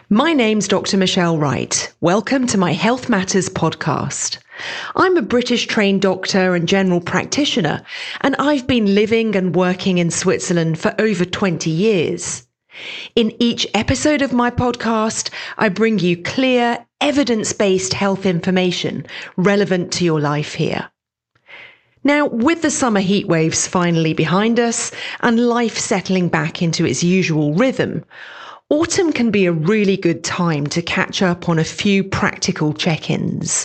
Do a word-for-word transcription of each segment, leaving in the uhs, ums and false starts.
My name's Doctor Michelle Wright. Welcome to my Health Matters podcast. I'm a British trained doctor and general practitioner, and I've been living and working in Switzerland for over twenty years. In each episode of my podcast, I bring you clear, evidence-based health information relevant to your life here. Now, with the summer heat waves finally behind us and life settling back into its usual rhythm, autumn can be a really good time to catch up on a few practical check-ins.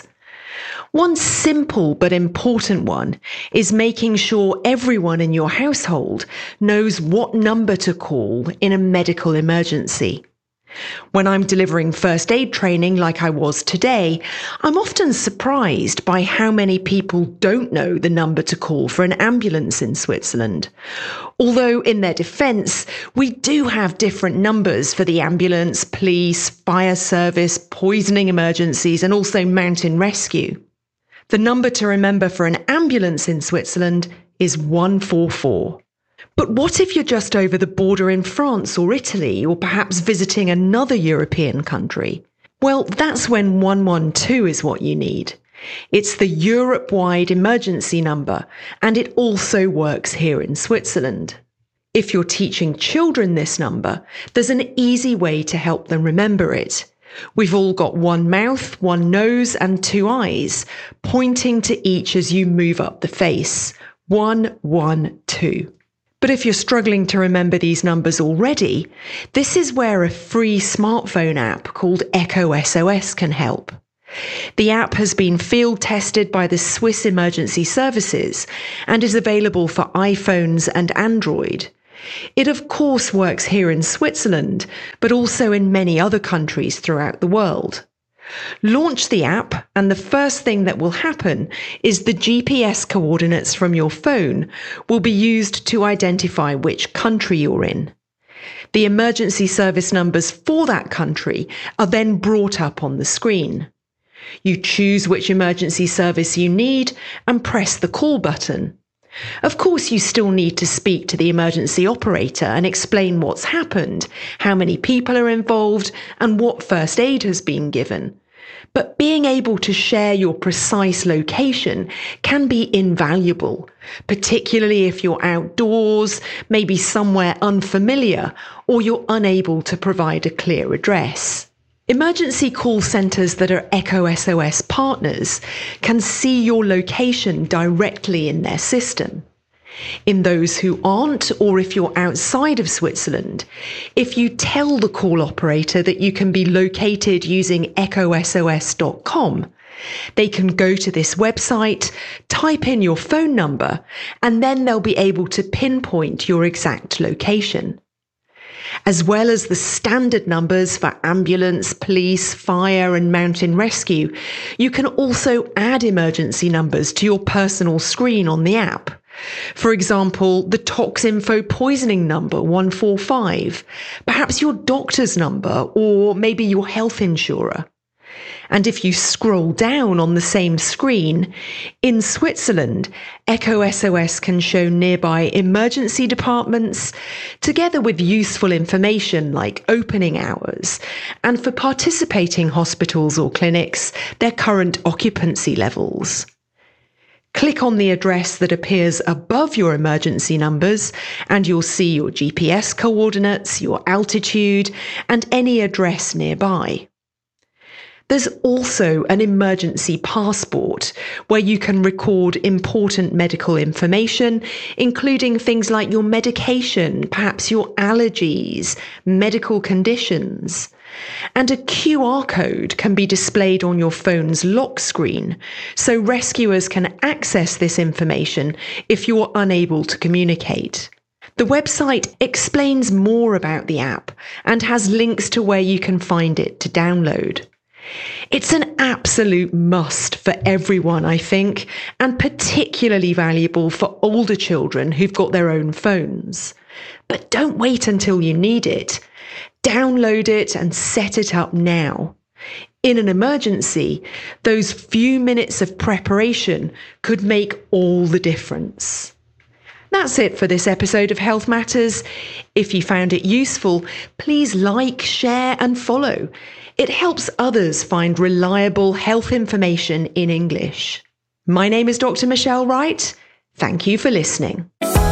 One simple but important one is making sure everyone in your household knows what number to call in a medical emergency. When I'm delivering first aid training like I was today, I'm often surprised by how many people don't know the number to call for an ambulance in Switzerland. Although in their defence, we do have different numbers for the ambulance, police, fire service, poisoning emergencies, and also mountain rescue. The number to remember for an ambulance in Switzerland is one four four. But what if you're just over the border in France or Italy, or perhaps visiting another European country? Well, that's when one one two is what you need. It's the Europe-wide emergency number, and it also works here in Switzerland. If you're teaching children this number, there's an easy way to help them remember it. We've all got one mouth, one nose, and two eyes, pointing to each as you move up the face. one one two. But if you're struggling to remember these numbers already, this is where a free smartphone app called Echo S O S can help. The app has been field tested by the Swiss Emergency Services and is available for iPhones and Android. It of course works here in Switzerland, but also in many other countries throughout the world. Launch the app, and the first thing that will happen is the G P S coordinates from your phone will be used to identify which country you're in. The emergency service numbers for that country are then brought up on the screen. You choose which emergency service you need and press the call button. Of course, you still need to speak to the emergency operator and explain what's happened, how many people are involved, and what first aid has been given. But being able to share your precise location can be invaluable, particularly if you're outdoors, maybe somewhere unfamiliar, or you're unable to provide a clear address. Emergency call centres that are Echo S O S partners can see your location directly in their system. In those who aren't, or if you're outside of Switzerland, if you tell the call operator that you can be located using echo S O S dot com, they can go to this website, type in your phone number, and then they'll be able to pinpoint your exact location. As well as the standard numbers for ambulance, police, fire, and mountain rescue, you can also add emergency numbers to your personal screen on the app. For example, the Toxinfo poisoning number one four five, perhaps your doctor's number, or maybe your health insurer. And if you scroll down on the same screen, in Switzerland, Echo S O S can show nearby emergency departments, together with useful information like opening hours, and for participating hospitals or clinics, their current occupancy levels. Click on the address that appears above your emergency numbers, and you'll see your G P S coordinates, your altitude, and any address nearby. There's also an emergency passport where you can record important medical information, including things like your medication, perhaps your allergies, medical conditions. And a Q R code can be displayed on your phone's lock screen, so rescuers can access this information if you're unable to communicate. The website explains more about the app and has links to where you can find it to download. It's an absolute must for everyone, I think, and particularly valuable for older children who've got their own phones. But don't wait until you need it. Download it and set it up now. In an emergency, those few minutes of preparation could make all the difference. That's it for this episode of Health Matters. If you found it useful, please like, share, and follow. It helps others find reliable health information in English. My name is Doctor Michelle Wright. Thank you for listening.